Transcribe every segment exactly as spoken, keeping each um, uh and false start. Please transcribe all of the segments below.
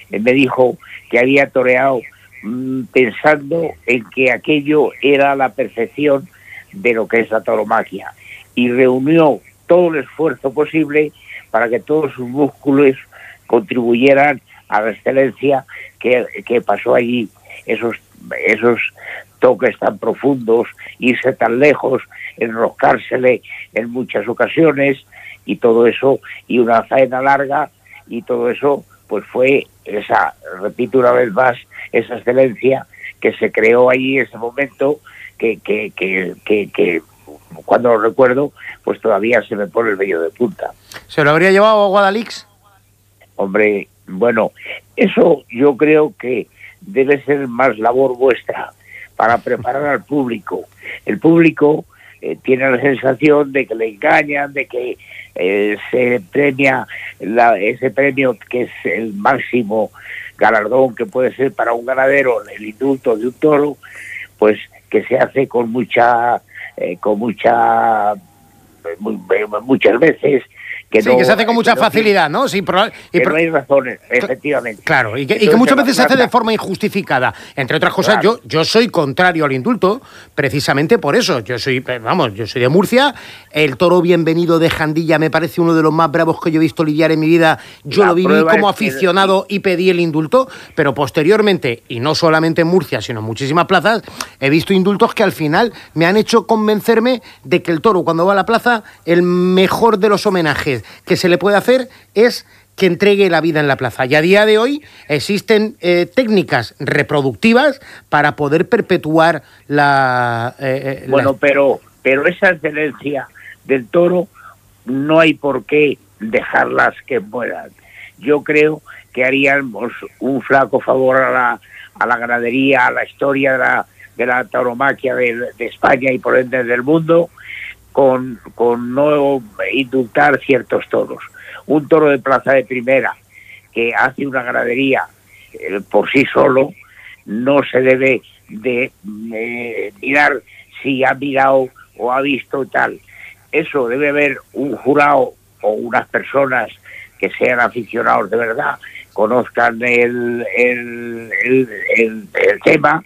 él me dijo que había toreado mmm, pensando en que aquello era la perfección de lo que es la tauromaquia, y reunió todo el esfuerzo posible para que todos sus músculos contribuyeran a la excelencia que, que pasó allí, esos, esos toques tan profundos, irse tan lejos, enroscársele en muchas ocasiones, y todo eso, y una faena larga, y todo eso, pues fue esa, repito una vez más, esa excelencia que se creó allí en ese momento, que, que, que, que, que cuando lo recuerdo, pues todavía se me pone el vello de punta. ¿Se lo habría llevado a Guadalix? Hombre, bueno, eso yo creo que debe ser más labor vuestra para preparar al público. El público eh, tiene la sensación de que le engañan, de que eh, se premia la, ese premio que es el máximo galardón que puede ser para un ganadero, el indulto de un toro, pues que se hace con mucha, eh, con mucha, muy, muchas veces. Que sí, no, que se hace con mucha no, facilidad, ¿no? Sí, pro... que y pro... no hay razones, efectivamente. Claro, y que, Entonces, y que muchas veces se hace plata... de forma injustificada. Entre otras cosas, claro. yo, yo soy contrario al indulto, precisamente por eso. Yo soy, vamos, yo soy de Murcia. El toro bienvenido de Jandilla me parece uno de los más bravos que yo he visto lidiar en mi vida. Yo La lo viví como aficionado que... y pedí el indulto, pero posteriormente, y no solamente en Murcia, sino en muchísimas plazas, he visto indultos que al final me han hecho convencerme de que el toro, cuando va a la plaza, el mejor de los homenajes que se le puede hacer es que entregue la vida en la plaza. Y a día de hoy existen eh, técnicas reproductivas para poder perpetuar la... Eh, bueno, la... pero pero esa excelencia del toro no hay por qué dejarlas que mueran. Yo creo que haríamos un flaco favor a la, a la ganadería, a la historia de la, de la tauromaquia de, de España y por ende del mundo, Con, con no indultar ciertos toros. Un toro de plaza de primera que hace una ganadería eh, por sí solo, no se debe de eh, mirar si ha mirado o ha visto tal. Eso debe haber un jurado o unas personas que sean aficionados de verdad, conozcan el, el, el, el, el tema,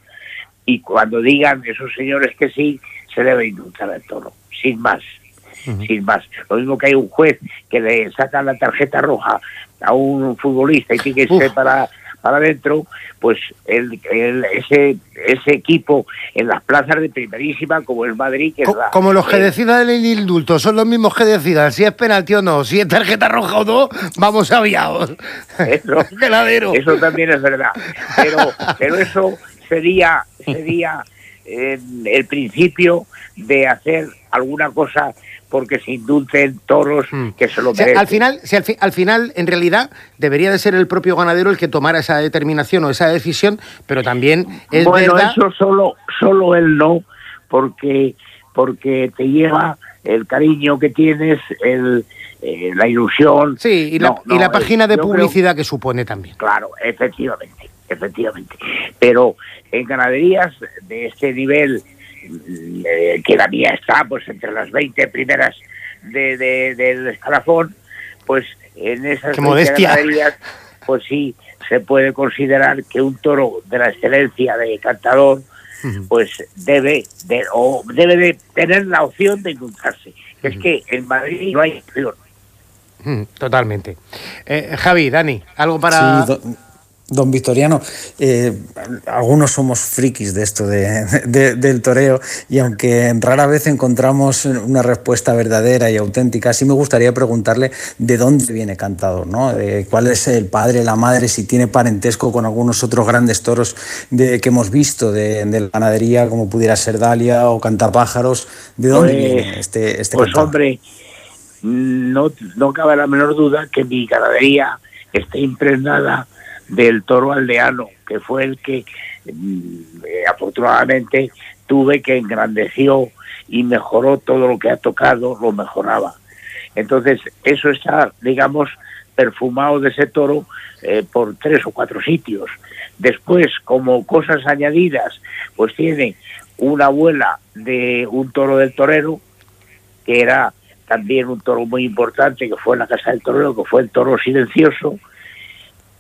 y cuando digan esos señores que sí, se debe indultar el toro. Sin más, uh-huh. sin más. Lo mismo que hay un juez que le saca la tarjeta roja a un futbolista y tiene que irse para, para adentro, pues el, el, ese ese equipo en las plazas de primerísima, como el Madrid, que Co- es la, como los que eh, decidan el indulto, son los mismos que decidan si es penalti o no, si es tarjeta roja o no, vamos aviados. Eso, eso también es verdad. Pero, pero eso sería, sería eh, el principio de hacer alguna cosa porque se indulten toros hmm. que se lo merecen. O sea, al final, si al, fi- al final, en realidad, debería de ser el propio ganadero el que tomara esa determinación o esa decisión, pero también es bueno, verdad... eso solo, solo él no, porque, porque te lleva el cariño que tienes, el, eh, la ilusión... Sí, y la, no, no, y la página de publicidad creo, que supone también. Claro, efectivamente, efectivamente. Pero en ganaderías de este nivel... Eh, que la mía está pues entre las veinte primeras de, de, del escalafón, pues en esas ganaderías pues sí se puede considerar que un toro de la excelencia de cantador uh-huh. pues debe de, o debe de tener la opción de indultarse. Uh-huh. Es que en Madrid no hay opción. Uh-huh. Totalmente. eh, Javi, Dani, algo para... Sí, do... Don Victoriano, eh, algunos somos frikis de esto de, de, del toreo, y aunque rara vez encontramos una respuesta verdadera y auténtica, sí me gustaría preguntarle de dónde viene Cantador, ¿no? De cuál es el padre, la madre, si tiene parentesco con algunos otros grandes toros de, que hemos visto de, de la ganadería, como pudiera ser Dalia o Cantapájaros. ¿De dónde pues, viene este, este pues Cantador? Hombre, no, no cabe la menor duda que mi ganadería está impregnada del toro aldeano, que fue el que eh, afortunadamente tuve, que engrandeció y mejoró todo lo que ha tocado, lo mejoraba. Entonces eso está, digamos, perfumado de ese toro eh, por tres o cuatro sitios. Después, como cosas añadidas, pues tiene una abuela de un toro del torero, que era también un toro muy importante, que fue en la Casa del Torero, que fue el toro silencioso,